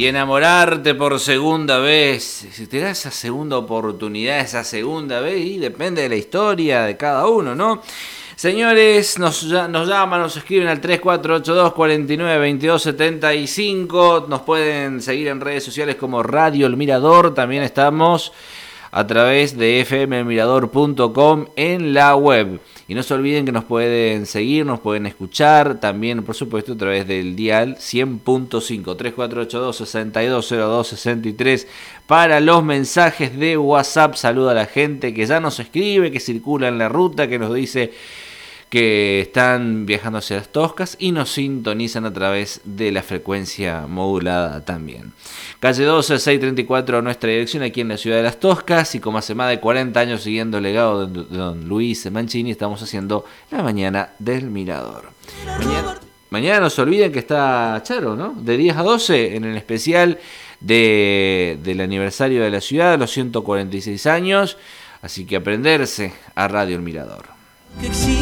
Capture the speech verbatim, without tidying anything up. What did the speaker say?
y enamorarte por segunda vez. Si te da esa segunda oportunidad, esa segunda vez, y depende de la historia de cada uno, ¿no? Señores, nos, nos llaman, nos escriben al tres cuatro ocho dos, cuatro nueve, dos dos siete cinco. Nos pueden seguir en redes sociales como Radio El Mirador. También estamos a través de f m el mirador punto com en la web. Y no se olviden que nos pueden seguir, nos pueden escuchar también, por supuesto, a través del dial cien punto cinco, tres cuatro ocho dos, seis dos cero dos, seis tres. Para los mensajes de WhatsApp, saluda a la gente que ya nos escribe, que circula en la ruta, que nos dice que están viajando hacia las Toscas y nos sintonizan a través de la frecuencia modulada también. Calle doce, seiscientos treinta y cuatro, nuestra dirección aquí en la ciudad de Las Toscas, y como hace más de cuarenta años siguiendo el legado de don Luis Mancini, estamos haciendo la mañana del Mirador. Mañana, mañana no se olviden que está Charo, ¿no? De diez a doce en el especial de, del aniversario de la ciudad, los ciento cuarenta y seis años, así que aprenderse a Radio El Mirador.